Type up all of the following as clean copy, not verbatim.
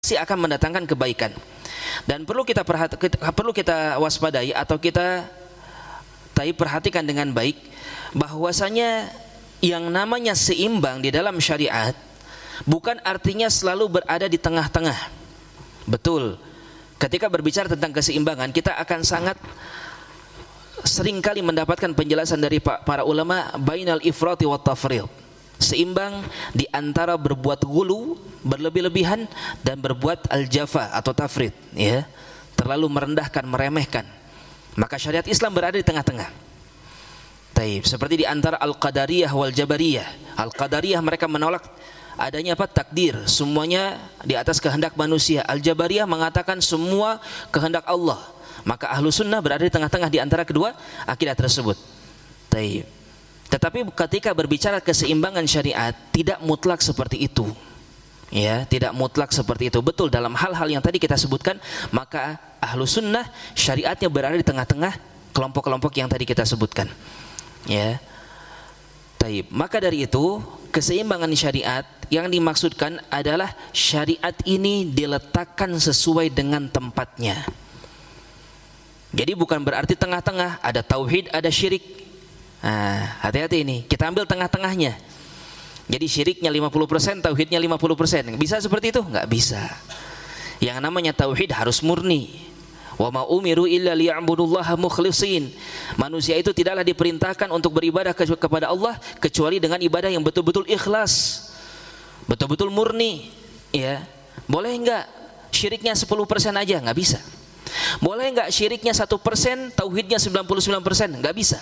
pasti akan mendatangkan kebaikan. Dan perlu kita waspadai atau kita perhatikan dengan baik bahwasanya yang namanya seimbang di dalam syariat bukan artinya selalu berada di tengah-tengah. Betul, ketika berbicara tentang keseimbangan kita akan sangat seringkali mendapatkan penjelasan dari para ulama bainal ifrati wat tafrid, seimbang di antara berbuat gulu, berlebih-lebihan, dan berbuat al-jafa atau tafrid, ya, terlalu merendahkan, meremehkan. Maka syariat Islam berada di tengah-tengah. Taib, seperti di antara al-qadariyah wal jabariyah. Al-qadariyah mereka menolak adanya takdir, semuanya di atas kehendak manusia. Al-jabariyah mengatakan semua kehendak Allah. Maka ahlu sunnah berada di tengah-tengah di antara kedua akidah tersebut. Taib. Tetapi ketika berbicara keseimbangan syariat tidak mutlak seperti itu. Ya, tidak mutlak seperti itu. Betul, dalam hal-hal yang tadi kita sebutkan, maka ahlu sunnah syariatnya berada di tengah-tengah kelompok-kelompok yang tadi kita sebutkan. Ya. Taib. Maka dari itu, keseimbangan syariat yang dimaksudkan adalah syariat ini diletakkan sesuai dengan tempatnya. Jadi bukan berarti tengah-tengah, ada tauhid, ada syirik. Nah, hati-hati ini, kita ambil tengah-tengahnya. Jadi syiriknya 50%, tauhidnya 50%. Bisa seperti itu? Enggak bisa. Yang namanya tauhid harus murni. Wa ma umiru illa liya'budullaha mukhlishin. Manusia itu tidaklah diperintahkan untuk beribadah kepada Allah kecuali dengan ibadah yang betul-betul ikhlas. Betul-betul murni, ya. Boleh enggak syiriknya 10% aja? Enggak bisa. Boleh enggak syiriknya 1%, tauhidnya 99%? Enggak bisa.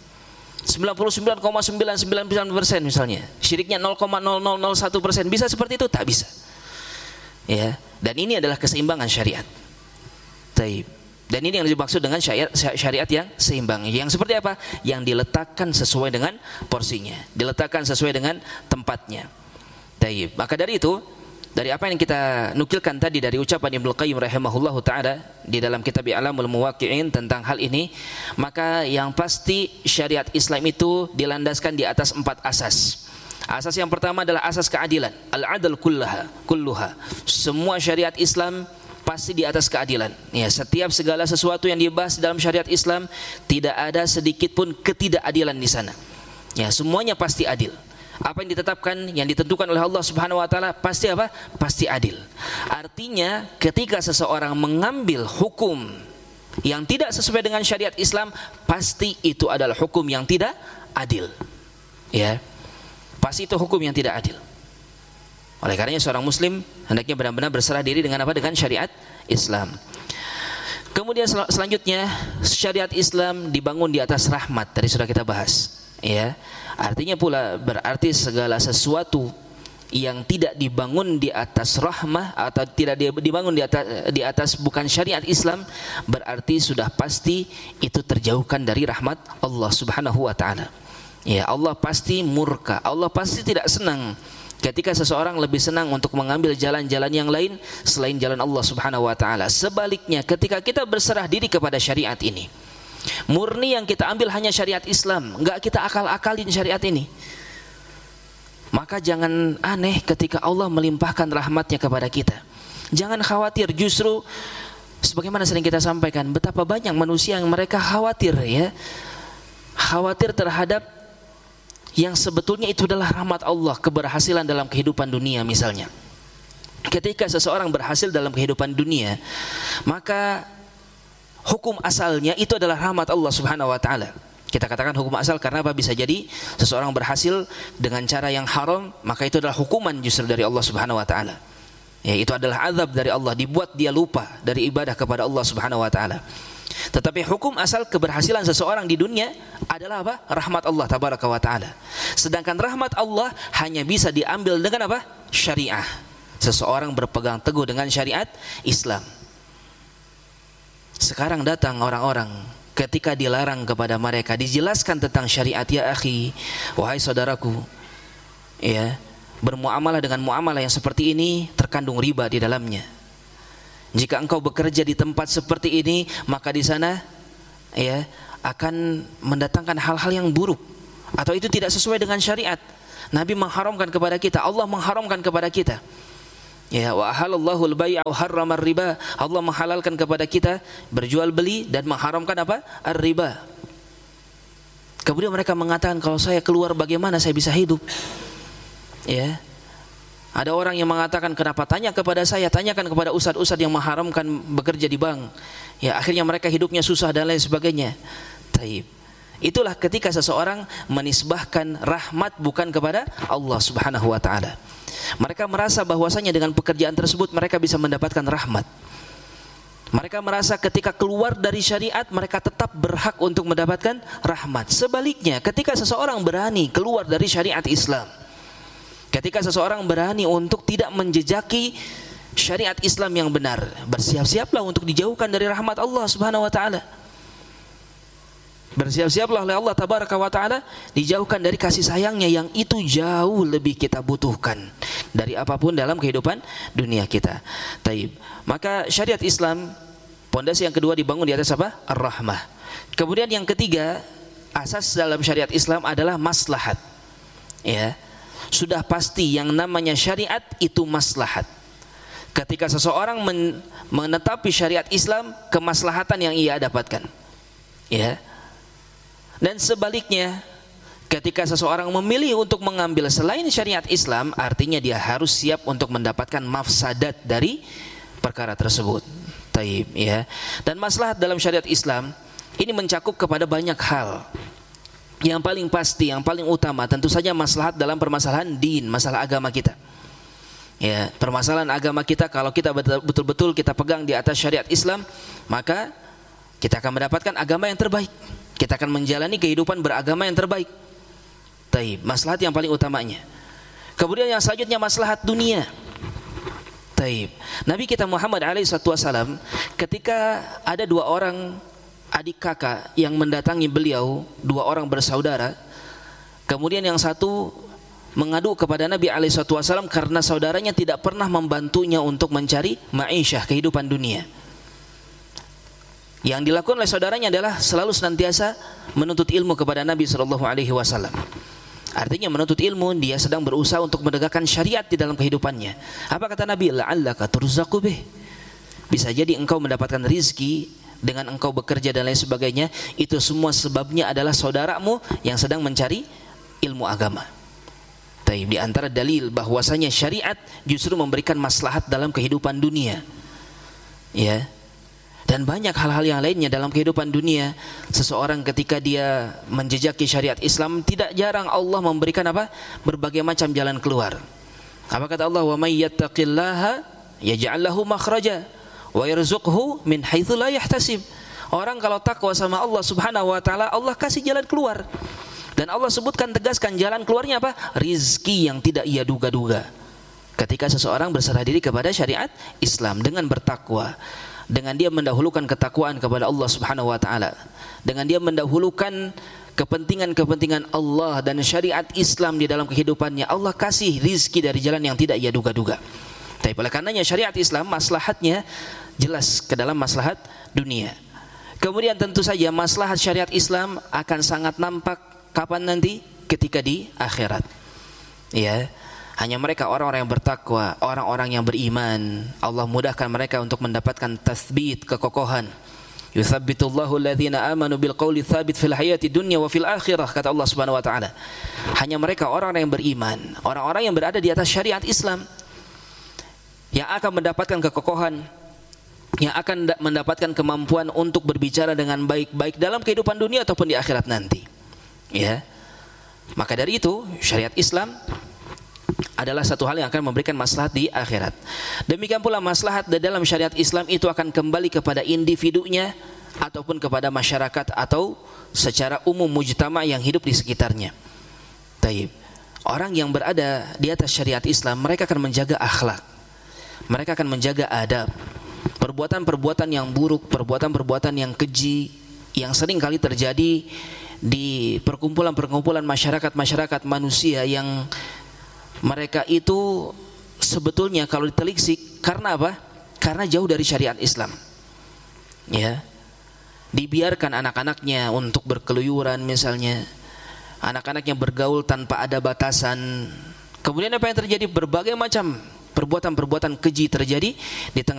99,999% misalnya, syiriknya 0,0001%, bisa seperti itu? Tak bisa. Ya, dan ini adalah keseimbangan syariat. Taib. Dan ini yang dimaksud dengan syariat yang seimbang. Yang seperti apa? Yang diletakkan sesuai dengan porsinya, diletakkan sesuai dengan tempatnya. Taib. Maka dari itu, dari apa yang kita nukilkan tadi dari ucapan Ibnu Qayyim rahimahullahu taala di dalam kitab I'lamul Muwaqqi'in tentang hal ini, maka yang pasti syariat Islam itu dilandaskan di atas 4 asas. Asas yang pertama adalah asas keadilan, al-'adl kulluha. Semua syariat Islam pasti di atas keadilan. Ya, setiap segala sesuatu yang dibahas dalam syariat Islam tidak ada sedikit pun ketidakadilan di sana. Ya, semuanya pasti adil. Apa yang ditetapkan, yang ditentukan oleh Allah Subhanahu wa taala pasti apa? Pasti adil. Artinya ketika seseorang mengambil hukum yang tidak sesuai dengan syariat Islam, pasti itu adalah hukum yang tidak adil. Ya. Pasti itu hukum yang tidak adil. Oleh karenanya seorang muslim hendaknya benar-benar berserah diri dengan apa? Dengan syariat Islam. Kemudian selanjutnya, syariat Islam dibangun di atas rahmat, tadi sudah kita bahas. Ya, artinya pula berarti segala sesuatu yang tidak dibangun di atas rahmah atau tidak dibangun di atas bukan syariat Islam, berarti sudah pasti itu terjauhkan dari rahmat Allah Subhanahu wa taala. Ya, Allah pasti murka, Allah pasti tidak senang ketika seseorang lebih senang untuk mengambil jalan-jalan yang lain selain jalan Allah Subhanahu wa taala. Sebaliknya, ketika kita berserah diri kepada syariat ini, murni yang kita ambil hanya syariat Islam, enggak kita akal-akalin syariat ini, maka jangan aneh ketika Allah melimpahkan rahmatnya kepada kita. Jangan khawatir, justru sebagaimana sering kita sampaikan, betapa banyak manusia yang mereka khawatir, ya, khawatir terhadap yang sebetulnya itu adalah rahmat Allah, keberhasilan dalam kehidupan dunia misalnya. Ketika seseorang berhasil dalam kehidupan dunia, maka hukum asalnya itu adalah rahmat Allah Subhanahu wa taala. Kita katakan hukum asal karena apa? Bisa jadi seseorang berhasil dengan cara yang haram, maka itu adalah hukuman justru dari Allah Subhanahu wa taala. Ya, itu adalah azab dari Allah, dibuat dia lupa dari ibadah kepada Allah Subhanahu wa taala. Tetapi hukum asal keberhasilan seseorang di dunia adalah apa? Rahmat Allah tabaraka wa taala. Sedangkan rahmat Allah hanya bisa diambil dengan apa? Syariah. Seseorang berpegang teguh dengan syariat Islam. Sekarang datang orang-orang ketika dilarang kepada mereka, dijelaskan tentang syariat, ya akhi, wahai saudaraku, ya, bermuamalah dengan muamalah yang seperti ini terkandung riba di dalamnya. Jika engkau bekerja di tempat seperti ini, maka di sana, ya, akan mendatangkan hal-hal yang buruk atau itu tidak sesuai dengan syariat. Nabi mengharamkan kepada kita, Allah mengharamkan kepada kita. Ya, wa ahalallahu al-bai'a wa harrama riba. Allah menghalalkan kepada kita berjual beli dan mengharamkan apa? Ar-riba. Kemudian mereka mengatakan, kalau saya keluar bagaimana saya bisa hidup? Ya. Ada orang yang mengatakan, kenapa tanya kepada saya, tanyakan kepada ustadz-ustadz yang mengharamkan bekerja di bank. Ya, akhirnya mereka hidupnya susah dan lain sebagainya. Taib. Itulah ketika seseorang menisbahkan rahmat bukan kepada Allah Subhanahu wa taala. Mereka merasa bahwasanya dengan pekerjaan tersebut mereka bisa mendapatkan rahmat. Mereka merasa ketika keluar dari syariat mereka tetap berhak untuk mendapatkan rahmat. Sebaliknya, ketika seseorang berani keluar dari syariat Islam, ketika seseorang berani untuk tidak menjejaki syariat Islam yang benar, bersiap-siaplah untuk dijauhkan dari rahmat Allah Subhanahu wa taala. Bersiap-siaplah oleh Allah Tabaraka wa ta'ala dijauhkan dari kasih sayangnya yang itu jauh lebih kita butuhkan dari apapun dalam kehidupan dunia kita. Taib. Maka syariat Islam, pondasi yang kedua dibangun di atas apa? Ar-rahmah. Kemudian yang ketiga, asas dalam syariat Islam adalah maslahat. Ya. Sudah pasti yang namanya syariat itu maslahat. Ketika seseorang menetapi syariat Islam, kemaslahatan yang ia dapatkan. Ya. Dan sebaliknya, ketika seseorang memilih untuk mengambil selain syariat Islam, artinya dia harus siap untuk mendapatkan mafsadat dari perkara tersebut. Taib, ya. Dan maslahat dalam syariat Islam ini mencakup kepada banyak hal. Yang paling pasti, yang paling utama tentu saja maslahat dalam permasalahan din, masalah agama kita. Ya, permasalahan agama kita kalau kita betul-betul kita pegang di atas syariat Islam, maka kita akan mendapatkan agama yang terbaik. Kita akan menjalani kehidupan beragama yang terbaik. Taib, maslahat yang paling utamanya. Kemudian yang selanjutnya maslahat dunia. Taib. Nabi kita Muhammad SAW ketika ada dua orang adik kakak yang mendatangi beliau, dua orang bersaudara. Kemudian yang satu mengadu kepada Nabi SAW karena saudaranya tidak pernah membantunya untuk mencari ma'isyah, kehidupan dunia. Yang dilakukan oleh saudaranya adalah selalu senantiasa menuntut ilmu kepada Nabi SAW. Artinya menuntut ilmu, dia sedang berusaha untuk menegakkan syariat di dalam kehidupannya. Apa kata Nabi? La'allaka turzaqu bih. Bisa jadi engkau mendapatkan rizki dengan engkau bekerja dan lain sebagainya. Itu semua sebabnya adalah saudaramu yang sedang mencari ilmu agama. Taib, di antara dalil bahwasanya syariat justru memberikan maslahat dalam kehidupan dunia. Ya. Dan banyak hal-hal yang lainnya dalam kehidupan dunia. Seseorang ketika dia menjejaki syariat Islam, tidak jarang Allah memberikan apa? Berbagai macam jalan keluar. Apa kata Allah? Wa may yattaqillaha yaj'al lahu makhraja wa yarzuqhu min haitsu la yahtasib. Orang kalau takwa sama Allah Subhanahu wa taala, Allah kasih jalan keluar. Dan Allah sebutkan, tegaskan jalan keluarnya apa? Rizki yang tidak ia duga-duga. Ketika seseorang berserah diri kepada syariat Islam dengan bertakwa, dengan dia mendahulukan ketakwaan kepada Allah Subhanahu wa taala, dengan dia mendahulukan kepentingan-kepentingan Allah dan syariat Islam di dalam kehidupannya, Allah kasih rizki dari jalan yang tidak ia duga-duga. Tapi oleh karenanya syariat Islam maslahatnya jelas ke dalam maslahat dunia. Kemudian tentu saja maslahat syariat Islam akan sangat nampak kapan nanti? Ketika di akhirat. Ya. Hanya mereka orang-orang yang bertakwa, orang-orang yang beriman, Allah mudahkan mereka untuk mendapatkan tathbit, kekokohan. Yuthabbitullahu alladhina amanu bil qawli thabit fil hayati dunya wa fil akhirah, kata Allah Subhanahu wa taala. Hanya mereka orang-orang yang beriman, orang-orang yang berada di atas syariat Islam yang akan mendapatkan kekokohan, yang akan mendapatkan kemampuan untuk berbicara dengan baik-baik dalam kehidupan dunia ataupun di akhirat nanti. Ya. Maka dari itu syariat Islam adalah satu hal yang akan memberikan maslahat di akhirat. Demikian pula maslahat di dalam syariat Islam itu akan kembali kepada individunya ataupun kepada masyarakat atau secara umum mujtama yang hidup di sekitarnya. Taib. Orang yang berada di atas syariat Islam, mereka akan menjaga akhlak. Mereka akan menjaga adab. Perbuatan-perbuatan yang buruk, perbuatan-perbuatan yang keji yang sering kali terjadi di perkumpulan-perkumpulan masyarakat manusia yang mereka itu sebetulnya kalau ditelisik karena apa? Karena jauh dari syariat Islam. Ya. Dibiarkan anak-anaknya untuk berkeluyuran misalnya. Anak-anaknya bergaul tanpa ada batasan. Kemudian apa yang terjadi? Berbagai macam perbuatan-perbuatan keji terjadi di tengah